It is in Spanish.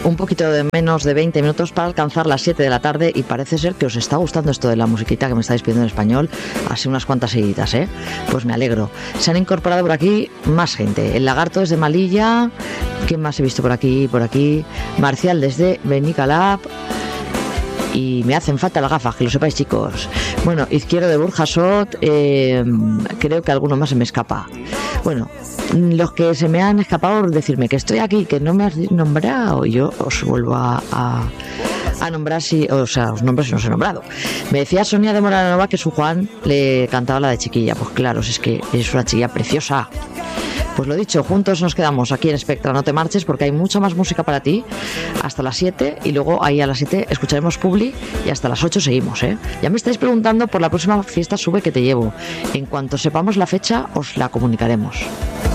un poquito de menos de 20 minutos para alcanzar las 7 de la tarde y parece ser que os está gustando esto de la musiquita que me estáis pidiendo en español, así unas cuantas seguiditas, ¿eh? Pues me alegro. Se han incorporado por aquí más gente. El Lagarto desde Malilla, ¿quién más he visto por aquí? Marcial desde Benicalap. Y me hacen falta las gafas, que lo sepáis, chicos. Bueno, Izquierdo de Burjasot, creo que alguno más se me escapa. Bueno, los que se me han escapado, decirme que estoy aquí, que no me has nombrado, y yo os vuelvo a nombrar, os nombro si no os he nombrado. Me decía Sonia de Moranova que su Juan le cantaba la de Chiquilla. Pues claro, es que es una chiquilla preciosa. Pues lo dicho, juntos nos quedamos aquí en Spectra, no te marches porque hay mucha más música para ti hasta las 7 y luego ahí a las 7 escucharemos Publi y hasta las 8 seguimos, ¿eh? Ya me estáis preguntando por la próxima fiesta Sube que te llevo. En cuanto sepamos la fecha os la comunicaremos.